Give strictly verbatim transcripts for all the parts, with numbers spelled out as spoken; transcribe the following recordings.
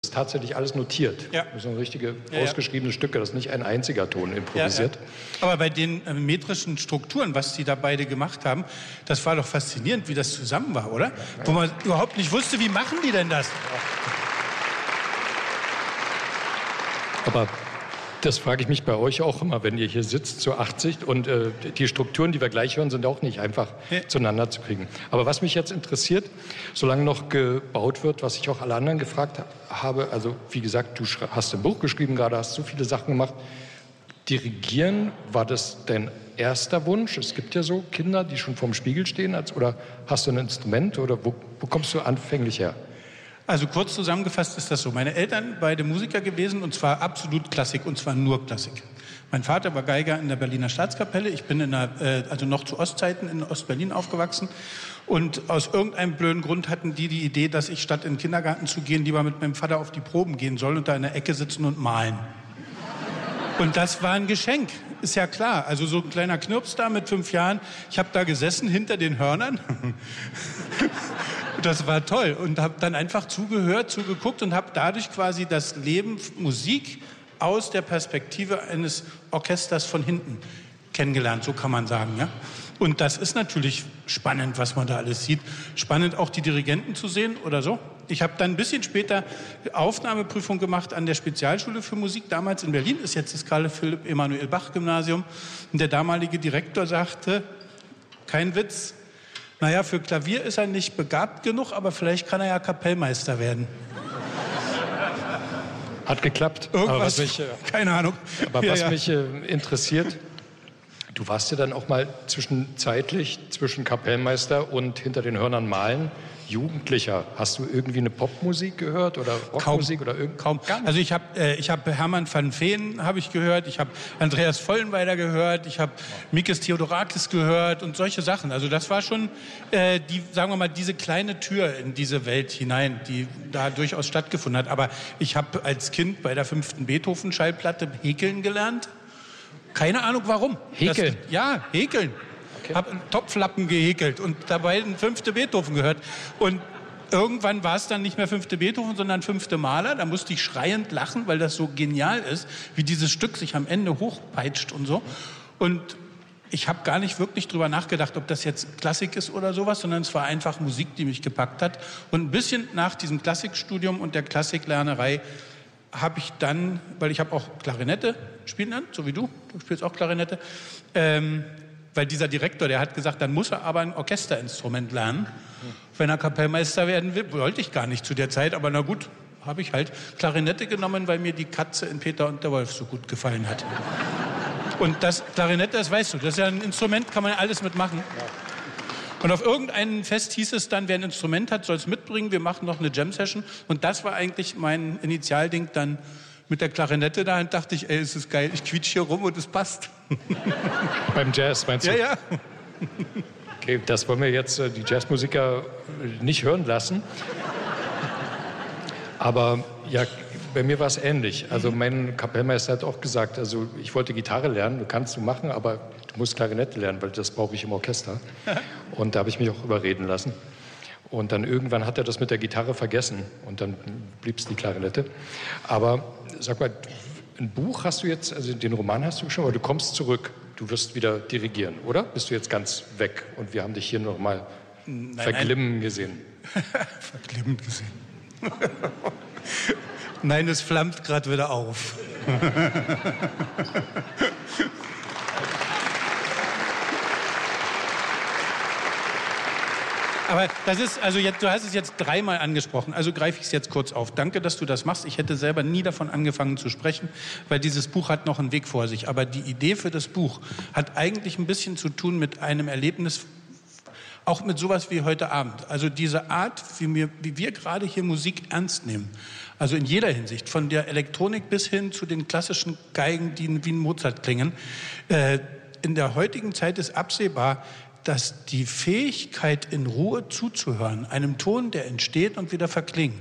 ist tatsächlich alles notiert. Ja. Das sind richtige, ja, ausgeschriebene ja. Stücke, das ist nicht ein einziger Ton improvisiert. Ja, ja. Aber bei den äh, metrischen Strukturen, was die da beide gemacht haben, das war doch faszinierend, wie das zusammen war, oder? Ja. Wo man überhaupt nicht wusste, wie machen die denn das? Aber das frage ich mich bei euch auch immer, wenn ihr hier sitzt zu achtzig und äh, die Strukturen, die wir gleich hören, sind auch nicht einfach ja. zueinander zu kriegen. Aber was mich jetzt interessiert, solange noch gebaut wird, was ich auch alle anderen gefragt habe, also wie gesagt, du hast ein Buch geschrieben gerade, hast so viele Sachen gemacht. Dirigieren, war das dein erster Wunsch? Es gibt ja so Kinder, die schon vorm Spiegel stehen, als, oder hast du ein Instrument oder wo, wo kommst du anfänglich her? Also kurz zusammengefasst ist das so. Meine Eltern, beide Musiker gewesen, und zwar absolut Klassik, und zwar nur Klassik. Mein Vater war Geiger in der Berliner Staatskapelle. Ich bin in der, äh, also noch zu Ostzeiten in Ostberlin aufgewachsen. Und aus irgendeinem blöden Grund hatten die die Idee, dass ich statt in den Kindergarten zu gehen, lieber mit meinem Vater auf die Proben gehen soll und da in der Ecke sitzen und malen. Und das war ein Geschenk, ist ja klar. Also so ein kleiner Knirps da mit fünf Jahren. Ich habe da gesessen hinter den Hörnern. Das war toll und habe dann einfach zugehört, zugeguckt und habe dadurch quasi das Leben, Musik aus der Perspektive eines Orchesters von hinten kennengelernt, so kann man sagen, ja. Und das ist natürlich spannend, was man da alles sieht. Spannend auch die Dirigenten zu sehen oder so. Ich habe dann ein bisschen später Aufnahmeprüfung gemacht an der Spezialschule für Musik, damals in Berlin, ist jetzt das Karl-Philipp-Emanuel-Bach-Gymnasium. Und der damalige Direktor sagte, kein Witz, naja, für Klavier ist er nicht begabt genug, aber vielleicht kann er ja Kapellmeister werden. Hat geklappt. Irgendwas, aber was mich, äh, keine Ahnung. Aber ja, was ja. mich äh, interessiert, du warst ja dann auch mal zwischenzeitlich zwischen Kapellmeister und hinter den Hörnern malen. Jugendlicher, hast du irgendwie eine Popmusik gehört oder Rockmusik kaum, oder irgend kaum. Also ich habe äh, ich habe Hermann van Veen habe ich gehört, ich habe Andreas Vollenweider gehört, ich habe Mikis Theodorakis gehört und solche Sachen. Also das war schon äh, die, sagen wir mal, diese kleine Tür in diese Welt hinein, die da durchaus stattgefunden hat. Aber ich habe als Kind bei der fünften Beethoven-Schallplatte häkeln gelernt. Keine Ahnung warum. Häkeln? Das, ja, häkeln. Okay. Habe einen Topflappen gehäkelt und dabei den fünfte Beethoven gehört. Und irgendwann war es dann nicht mehr fünfte Beethoven, sondern fünfte Mahler. Da musste ich schreiend lachen, weil das so genial ist, wie dieses Stück sich am Ende hochpeitscht und so. Und ich habe gar nicht wirklich drüber nachgedacht, ob das jetzt Klassik ist oder sowas, sondern es war einfach Musik, die mich gepackt hat. Und ein bisschen nach diesem Klassikstudium und der Klassiklernerei habe ich dann, weil ich habe auch Klarinette spielen lernen, so wie du, du spielst auch Klarinette, ähm, weil dieser Direktor, der hat gesagt, dann muss er aber ein Orchesterinstrument lernen, wenn er Kapellmeister werden will. Wollte ich gar nicht zu der Zeit, aber na gut, habe ich halt Klarinette genommen, weil mir die Katze in Peter und der Wolf so gut gefallen hat. Und das Klarinette, das weißt du, das ist ja ein Instrument, kann man ja alles mitmachen. Ja. Und auf irgendeinem Fest hieß es dann, wer ein Instrument hat, soll es mitbringen, wir machen noch eine Jam-Session. Und das war eigentlich mein Initialding dann mit der Klarinette da. Und dachte ich, ey, es ist geil, ich quietsch hier rum und es passt. Beim Jazz, meinst du? Ja, ja. Okay, das wollen wir jetzt äh, die Jazzmusiker nicht hören lassen. Aber ja, bei mir war es ähnlich. Also mein Kapellmeister hat auch gesagt, also ich wollte Gitarre lernen, du kannst du machen, aber du musst Klarinette lernen, weil das brauche ich im Orchester. Und da habe ich mich auch überreden lassen. Und dann irgendwann hat er das mit der Gitarre vergessen und dann blieb es die Klarinette. Aber sag mal, ein Buch hast du jetzt, also den Roman hast du schon, aber du kommst zurück, du wirst wieder dirigieren, oder? Bist du jetzt ganz weg und wir haben dich hier noch mal verglimmen nein. gesehen. Verglimmen gesehen. Nein, es flammt gerade wieder auf. Aber das ist, also jetzt, du hast es jetzt dreimal angesprochen, also greife ich es jetzt kurz auf. Danke, dass du das machst. Ich hätte selber nie davon angefangen zu sprechen, weil dieses Buch hat noch einen Weg vor sich. Aber die Idee für das Buch hat eigentlich ein bisschen zu tun mit einem Erlebnis, auch mit sowas wie heute Abend. Also diese Art, wie wir, wie wir gerade hier Musik ernst nehmen. Also in jeder Hinsicht, von der Elektronik bis hin zu den klassischen Geigen, die wie ein Mozart klingen. Äh, in der heutigen Zeit ist absehbar, dass die Fähigkeit, in Ruhe zuzuhören, einem Ton, der entsteht und wieder verklingt,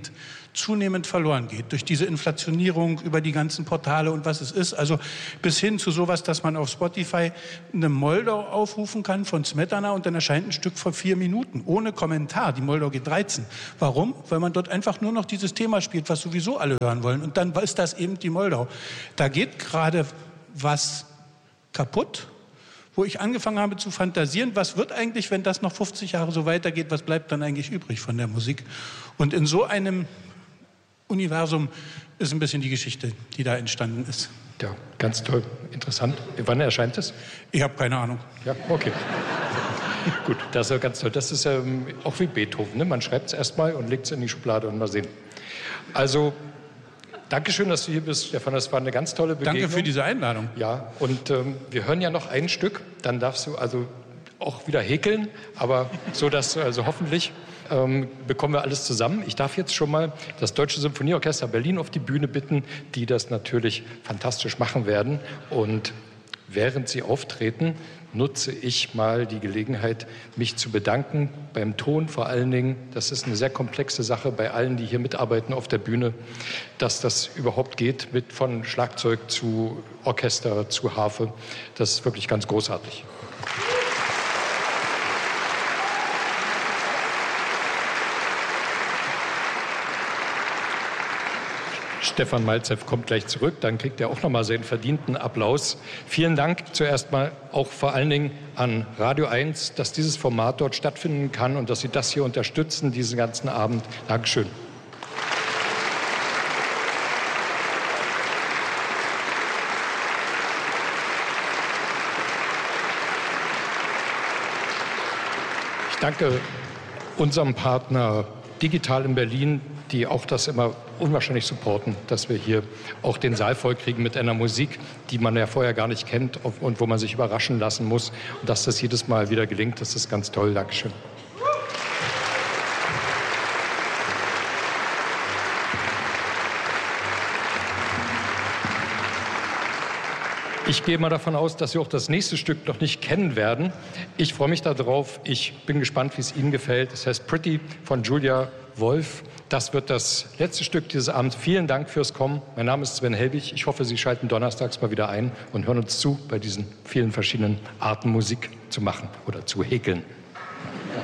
zunehmend verloren geht. Durch diese Inflationierung über die ganzen Portale und was es ist. Also bis hin zu sowas, dass man auf Spotify eine Moldau aufrufen kann von Smetana und dann erscheint ein Stück vor vier Minuten. Ohne Kommentar. Die Moldau geht dreizehn. Warum? Weil man dort einfach nur noch dieses Thema spielt, was sowieso alle hören wollen. Und dann ist das eben die Moldau. Da geht gerade was kaputt, wo ich angefangen habe zu fantasieren, was wird eigentlich, wenn das noch fünfzig Jahre so weitergeht, was bleibt dann eigentlich übrig von der Musik? Und in so einem Universum ist ein bisschen die Geschichte, die da entstanden ist. Ja, ganz toll, interessant. Wann erscheint es? Ich habe keine Ahnung. Ja, okay. Gut, das ist ja ganz toll. Das ist ähm, auch wie Beethoven, ne? Man schreibt es erstmal und legt es in die Schublade und mal sehen. Also, Dankeschön, dass du hier bist, Stefan. Das war eine ganz tolle Begegnung. Danke für diese Einladung. Ja, und ähm, wir hören ja noch ein Stück. Dann darfst du also auch wieder häkeln, aber so, dass also hoffentlich ähm, bekommen wir alles zusammen. Ich darf jetzt schon mal das Deutsche Symphonieorchester Berlin auf die Bühne bitten, die das natürlich fantastisch machen werden. Und während sie auftreten, nutze ich mal die Gelegenheit, mich zu bedanken beim Ton vor allen Dingen. Das ist eine sehr komplexe Sache bei allen, die hier mitarbeiten auf der Bühne, dass das überhaupt geht, mit von Schlagzeug zu Orchester zu Harfe. Das ist wirklich ganz großartig. Stefan Malzew kommt gleich zurück, dann kriegt er auch noch mal seinen verdienten Applaus. Vielen Dank zuerst mal auch vor allen Dingen an Radio eins, dass dieses Format dort stattfinden kann und dass Sie das hier unterstützen, diesen ganzen Abend. Dankeschön. Ich danke unserem Partner Digital in Berlin, die auch das immer unwahrscheinlich supporten, dass wir hier auch den Saal vollkriegen mit einer Musik, die man ja vorher gar nicht kennt und wo man sich überraschen lassen muss. Und dass das jedes Mal wieder gelingt, das ist ganz toll. Dankeschön. Ich gehe mal davon aus, dass Sie auch das nächste Stück noch nicht kennen werden. Ich freue mich darauf. Ich bin gespannt, wie es Ihnen gefällt. Es heißt Pretty von Julia Wolf. Das wird das letzte Stück dieses Abends. Vielen Dank fürs Kommen. Mein Name ist Sven Helbig. Ich hoffe, Sie schalten donnerstags mal wieder ein und hören uns zu bei diesen vielen verschiedenen Arten Musik zu machen oder zu häkeln.